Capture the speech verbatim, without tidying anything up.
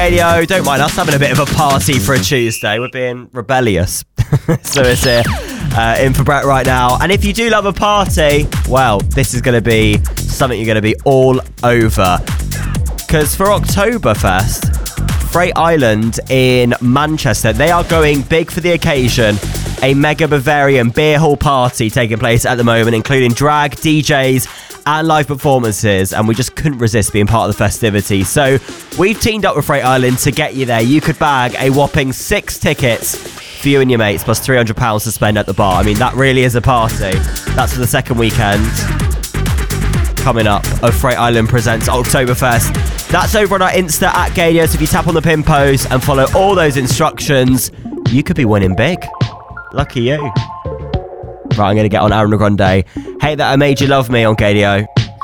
Radio, don't mind us having a bit of a party for a Tuesday. We're being rebellious. So it's here uh, in for Brett right now. And if you do love a party, well, this is going to be something you're going to be all over. Because for Oktoberfest, Freight Island in Manchester, they are going big for the occasion. A mega Bavarian beer hall party taking place at the moment, including drag, D Js, and live performances, and we just couldn't resist being part of the festivity. So we've teamed up with Freight Island to get you there. You could bag a whopping six tickets for you and your mates, plus three hundred pounds to spend at the bar. I mean, that really is a party. That's for the second weekend coming up of Freight Island Presents Oktoberfest. That's over on our Insta at Gadio, so if you tap on the pin post and follow all those instructions, you could be winning big. Lucky you. Right, I'm going to get on Ariana Grande. Hate That I Made You Love Me on Gadio.